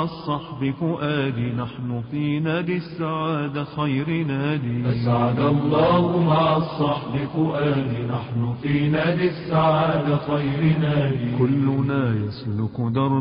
الصحب فؤادي، نحن في نادي السعادة خير نادي. أسعد الله مع الصحب فؤادي، نحن في نادي السعادة خير نادي. كلنا يسلك درب